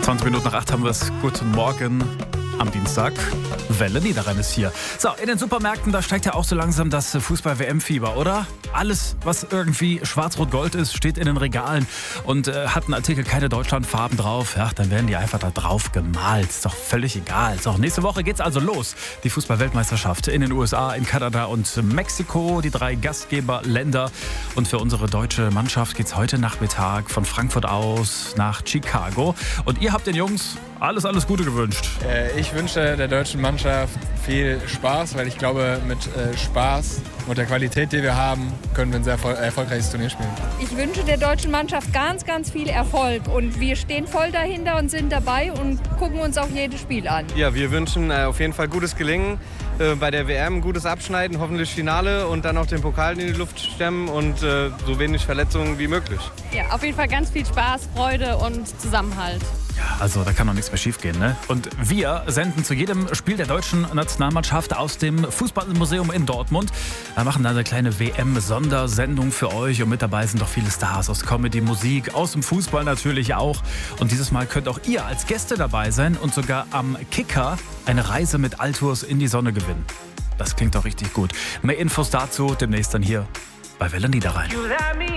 20 Minuten nach 8 haben wir es. Guten Morgen am Dienstag. Welle Niederrhein ist hier. So, in den Supermärkten, da steigt ja auch so langsam das Fußball-WM-Fieber, oder? Alles, was irgendwie schwarz-rot-gold ist, steht in den Regalen und hat ein Artikel keine Deutschlandfarben drauf. Ja, dann werden die einfach da drauf gemalt. Ist doch völlig egal. So, nächste Woche geht's also los. Die Fußball-Weltmeisterschaft in den USA, in Kanada und Mexiko, die 3 Gastgeberländer. Und für unsere deutsche Mannschaft geht's heute Nachmittag von Frankfurt aus nach Chicago. Und ihr habt den Jungs alles Gute gewünscht. Ich wünsche der deutschen Mannschaft viel Spaß, weil ich glaube, mit Spaß und der Qualität, die wir haben, können wir ein sehr erfolgreiches Turnier spielen. Ich wünsche der deutschen Mannschaft ganz viel Erfolg und wir stehen voll dahinter und sind dabei und gucken uns auch jedes Spiel an. Ja, wir wünschen auf jeden Fall gutes Gelingen bei der WM, gutes Abschneiden, hoffentlich Finale und dann auch den Pokal in die Luft stemmen und so wenig Verletzungen wie möglich. Ja, auf jeden Fall ganz viel Spaß, Freude und Zusammenhalt. Ja, also da kann doch nichts mehr schief gehen, ne? Und wir senden zu jedem Spiel der deutschen Nationalmannschaft aus dem Fußballmuseum in Dortmund. Wir machen da eine kleine WM-Sondersendung für euch und mit dabei sind doch viele Stars aus Comedy, Musik, aus dem Fußball natürlich auch. Und dieses Mal könnt auch ihr als Gäste dabei sein und sogar am Kicker eine Reise mit Altours in die Sonne gewinnen. Das klingt doch richtig gut. Mehr Infos dazu demnächst dann hier bei Welle Niederrhein.